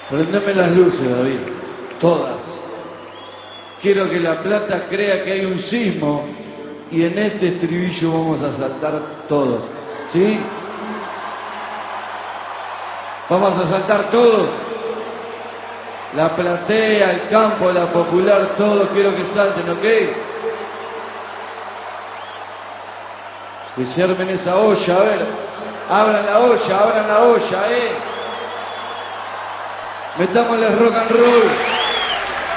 Prendeme las luces, David. Todas. Quiero que La Plata crea que hay un sismo y en este estribillo vamos a saltar todos. ¿Sí? Vamos a saltar todos. La platea, el campo, la popular, todos quiero que salten, ¿ok? Que se armen esa olla, a ver. Abran la olla, Metámosle rock and roll.